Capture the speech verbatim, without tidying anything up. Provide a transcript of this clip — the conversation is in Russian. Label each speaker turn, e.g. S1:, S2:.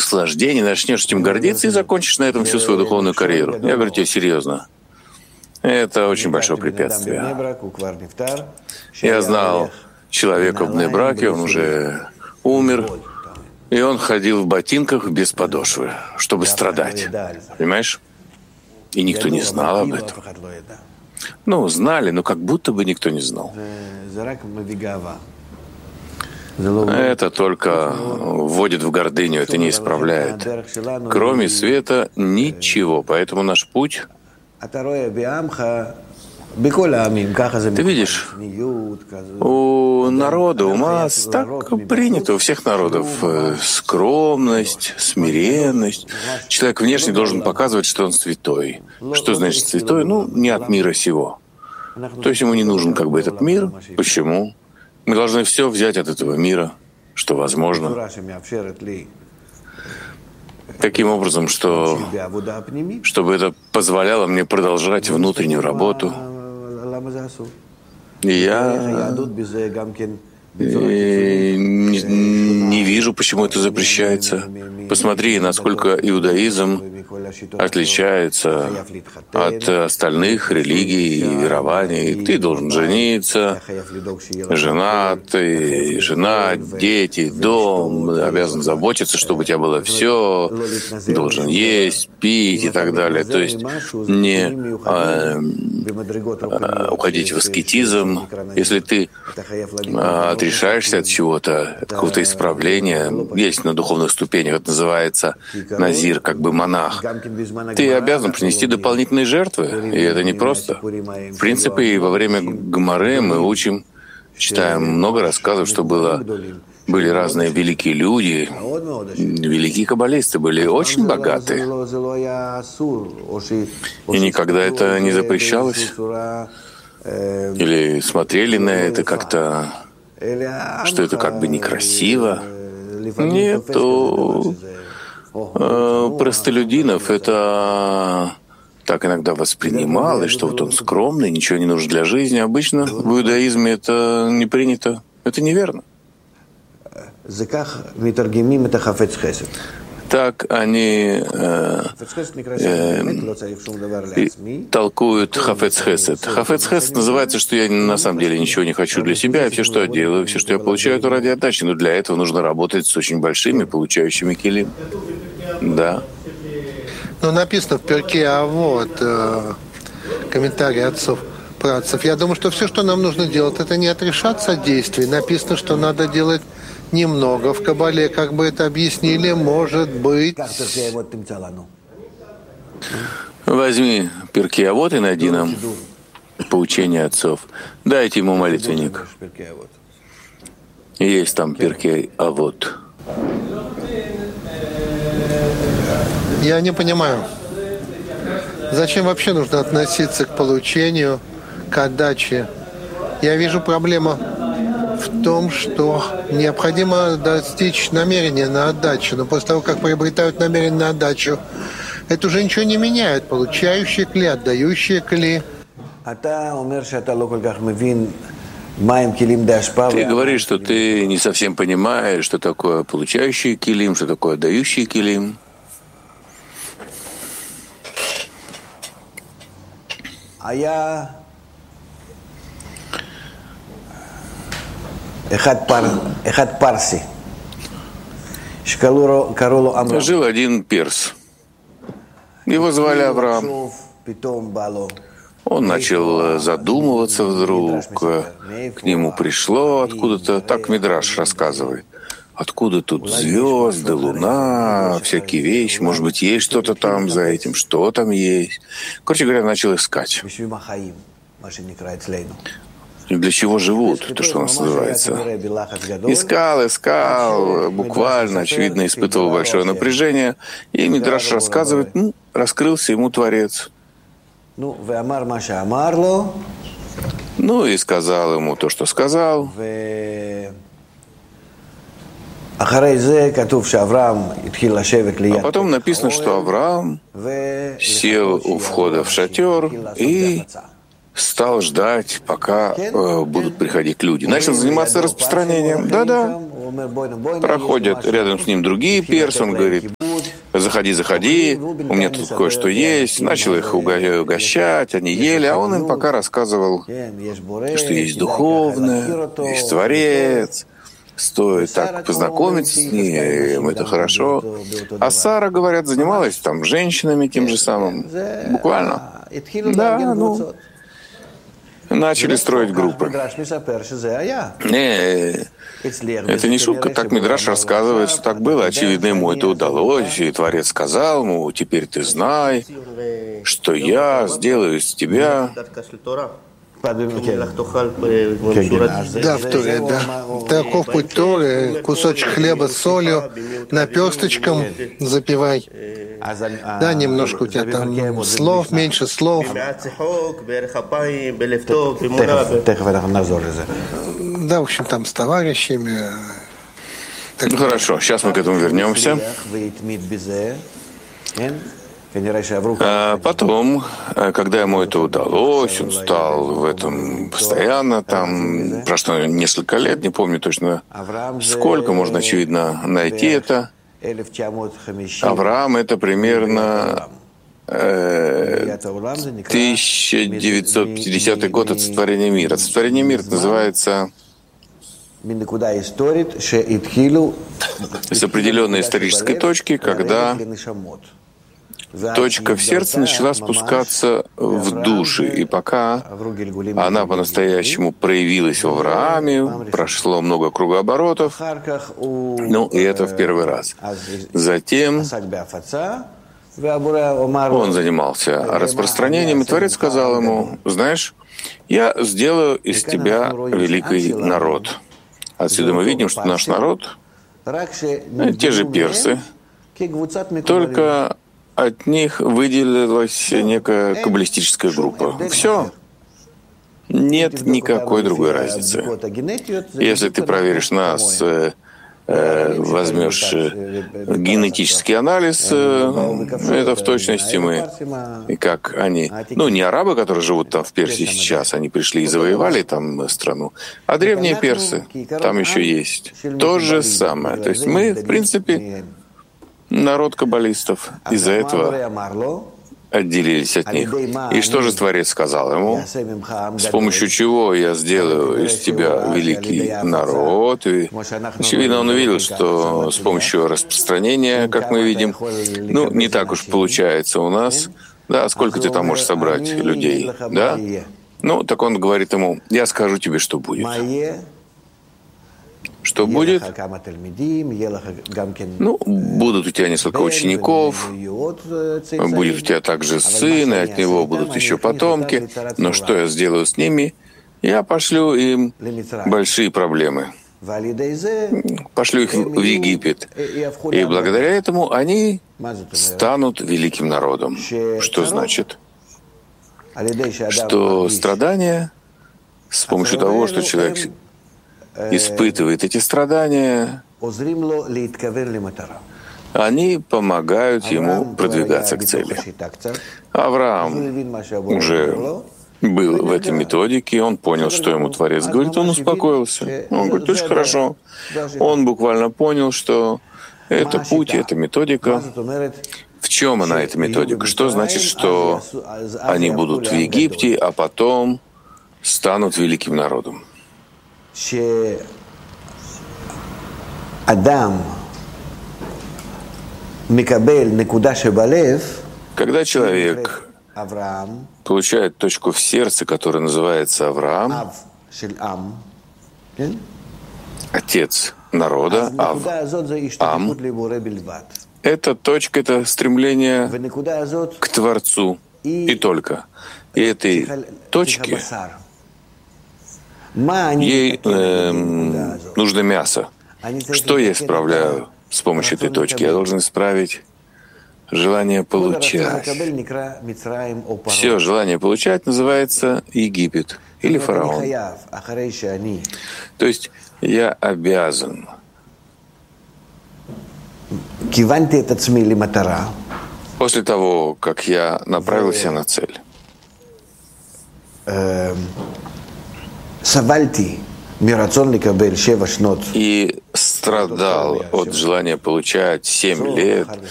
S1: наслаждение, начнешь этим гордиться и закончишь на этом всю свою духовную карьеру. Я говорю тебе серьезно. Это очень большое препятствие. Я знал человека в Бней-Браке, он уже умер, и он ходил в ботинках без подошвы, чтобы страдать. Понимаешь? И никто не знал об этом. Ну, знали, но как будто бы никто не знал. Это только вводит в гордыню, это не исправляет. Кроме света ничего. Поэтому наш путь... Ты видишь, у народа, у масс так принято, у всех народов скромность, смиренность. Человек внешне должен показывать, что он святой. Что значит святой? Ну, не от мира сего. То есть ему не нужен как бы этот мир. Почему? Мы должны все взять от этого мира, что возможно. Таким образом, что, чтобы это позволяло мне продолжать внутреннюю работу. И я и не, не вижу, почему это запрещается. Посмотри, насколько иудаизм отличается от остальных религий и верований. Ты должен жениться, женат, и жена, дети, дом, обязан заботиться, чтобы у тебя было все, должен есть, пить и так далее. То есть не а, а, уходить в аскетизм. Если ты а, отрешаешься от чего-то, от какого-то исправления, есть на духовных ступенях, это называется назир, как бы монах. Ты обязан принести дополнительные жертвы, и это непросто. В принципе, и во время Гемары мы учим, читаем много рассказов, что было, были разные великие люди, великие каббалисты, были очень богаты. И никогда это не запрещалось. Или смотрели на это как-то, что это как бы некрасиво. Нет, у э, простолюдинов это так иногда воспринималось, что вот он скромный, ничего не нужно для жизни. Обычно в иудаизме это не принято. Это неверно. Так они э, э, толкуют хафец хесед. Хафец хесед называется, что я на самом деле ничего не хочу для себя, и все, что я делаю, все, что я получаю, это ради отдачи. Но для этого нужно работать с очень большими, получающими килим. Да.
S2: Ну, написано в Перке, а вот э, комментарии отцов, працев. Я думаю, что все, что нам нужно делать, это не отрешаться от действий. Написано, что надо делать немного в Кабале, как бы это объяснили, может быть.
S1: Возьми Перкей Авот и найди нам поучение отцов. Дайте ему молитвенник. Есть там Перкей Авот.
S2: Я не понимаю, зачем вообще нужно относиться к получению, к отдаче. Я вижу проблему в том, что необходимо достичь намерения на отдачу. Но после того, как приобретают намерение на отдачу, это уже ничего не меняет. Получающие кли, отдающие кли.
S1: Ты говоришь, что ты не совсем понимаешь, что такое получающий килим, что такое отдающий килим.
S2: А я
S1: Жил один перс. Его звали Авраам. Он начал задумываться вдруг. К нему пришло откуда-то, так Мидраш рассказывает. Откуда тут звезды, луна, всякие вещи? Может быть, есть что-то там за этим? Что там есть? Короче говоря, начал искать. И для чего живут, то, что у нас называется. Искал, искал, буквально, очевидно, испытывал большое напряжение. И Мидраш рассказывает, ну, раскрылся ему Творец. Ну, и сказал ему то, что сказал. А потом написано, что Авраам сел у входа в шатер и стал ждать, пока э, будут приходить люди. Начал заниматься распространением. Да-да. Проходят рядом с ним другие персы, он говорит: заходи, заходи, у меня тут кое-что есть. Начал их угощать, они ели, а он им пока рассказывал, что есть духовное, есть Творец, стоит так познакомиться с ним, это хорошо. А Сара, говорят, занималась там женщинами тем же самым, буквально. Да, ну, начали строить группы. Не, это не шутка, так Мидраш рассказывает, что так было. Очевидно, ему это удалось, и Творец сказал ему: теперь ты знай, что я сделаю из тебя.
S2: Да, в Торе, да. Таков путь Торы, кусочек хлеба с солью, наперсточком запивай. Да, немножко у тебя там слов, меньше слов. Да, в общем, там с товарищами.
S1: Ну, хорошо, сейчас мы к этому вернемся. А потом, когда ему это удалось, он стал в этом постоянно, там прошло несколько лет, не помню точно сколько, можно, очевидно, найти это. Авраам — это примерно э, тысяча девятьсот пятидесятый год от сотворения мира. Сотворение мира называется с определенной исторической точки, когда точка в сердце начала спускаться в души, и пока она по-настоящему проявилась в Аврааме, прошло много кругооборотов, ну и это в первый раз. Затем он занимался распространением, и Творец сказал ему: знаешь, я сделаю из тебя великий народ. Отсюда мы видим, что наш народ — те же персы, только от них выделилась некая каббалистическая группа. Все. Нет никакой другой разницы. Если ты проверишь нас, э, э, возьмешь э, генетический анализ, э, это в точности мы. И как они, ну, не арабы, которые живут там в Персии сейчас, они пришли и завоевали там страну, а древние персы, там еще есть. То же самое. То есть мы, в принципе, народ каббалистов, из-за этого отделились от них. И что же Творец сказал ему? С помощью чего я сделаю из тебя великий народ? И, очевидно, он увидел, что с помощью распространения, как мы видим, ну, не так уж получается у нас. Да, сколько ты там можешь собрать людей? Да? Ну, так он говорит ему: я скажу тебе, что будет. Что будет? Ну, будут у тебя несколько учеников, будет у тебя также сын, и от него будут еще потомки. Но что я сделаю с ними? Я пошлю им большие проблемы. Пошлю их в Египет. И благодаря этому они станут великим народом. Что значит? Что страдания с помощью того, что человек испытывает эти страдания, они помогают ему продвигаться к цели. Авраам уже был в этой методике, он понял, что ему Творец говорит, он успокоился. Он говорит: очень хорошо. Он буквально понял, что это путь, это методика. В чем она, эта методика? Что значит, что они будут в Египте, а потом станут великим народом? Когда человек получает точку в сердце, которая называется Авраам, отец народа, Ав, Ам, эта точка — это стремление к Творцу и только. И этой точке ей э, нужно мясо. Что я исправляю с помощью этой точки? Я должен исправить желание получать. Все желание получать называется Египет или фараон. То есть я обязан после того, как я направил себя на цель, и страдал от желания получать семь лет,